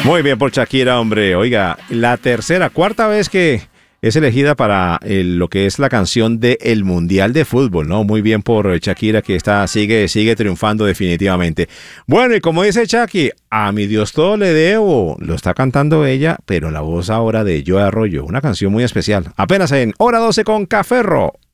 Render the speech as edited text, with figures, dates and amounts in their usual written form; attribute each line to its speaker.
Speaker 1: Muy bien por Shakira, hombre. Oiga, la cuarta vez que es elegida para lo que es la canción del Mundial de Fútbol, ¿no? Muy bien por Shakira, que sigue triunfando definitivamente. Bueno, y como dice Shaki, a mi Dios todo le debo. Lo está cantando ella, pero la voz ahora de Joe Arroyo. Una canción muy especial. Apenas en Hora 12 con Caferro.